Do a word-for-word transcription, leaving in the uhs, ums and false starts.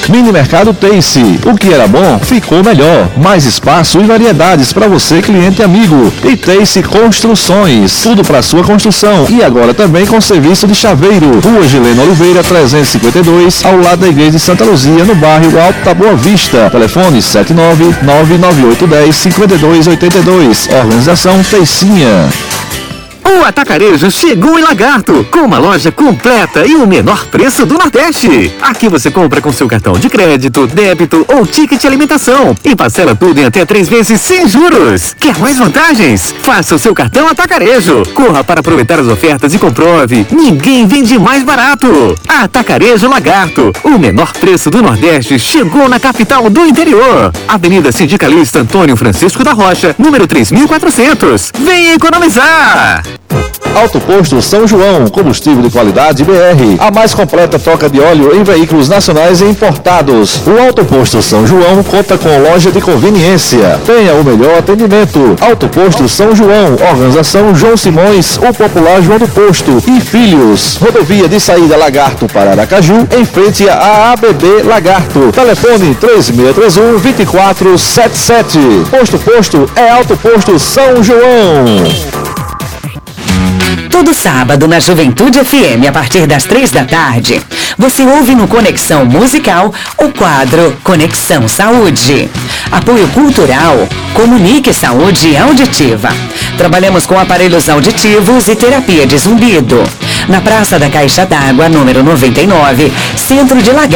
Mini Mercado Tace. O que era bom, ficou melhor. Mais espaço e variedades para você, cliente e amigo. E Tace Construções. Tudo para sua construção. E agora também com serviço de chaveiro. Rua Gileno Oliveira, trezentos e cinquenta e dois, ao lado da Igreja de Santa Luzia, no bairro Alto da Boa Vista. Telefone sete nove nove nove oito um zero cinco dois oito dois. Organização Teicinha. O Atacarejo chegou em Lagarto, com uma loja completa e o menor preço do Nordeste. Aqui você compra com seu cartão de crédito, débito ou ticket de alimentação e parcela tudo em até três vezes sem juros. Quer mais vantagens? Faça o seu cartão Atacarejo. Corra para aproveitar as ofertas e comprove. Ninguém vende mais barato. Atacarejo Lagarto, o menor preço do Nordeste chegou na capital do interior. Avenida Sindicalista Antônio Francisco da Rocha, número três mil e quatrocentos. Venha economizar! Auto Posto São João, combustível de qualidade B R, a mais completa troca de óleo em veículos nacionais e importados. O Auto Posto São João conta com loja de conveniência. Tenha o melhor atendimento. Auto Posto São João, organização João Simões, o popular João do Posto e Filhos. Rodovia de saída Lagarto para Aracaju, em frente à A B B Lagarto. Telefone três seis três um, dois quatro sete sete. Posto Posto é Auto Posto São João. Todo sábado na Juventude F M, a partir das três da tarde, você ouve no Conexão Musical o quadro Conexão Saúde. Apoio cultural, Comunique Saúde Auditiva. Trabalhamos com aparelhos auditivos e terapia de zumbido. Na Praça da Caixa d'Água, número noventa e nove, Centro de Lagarto.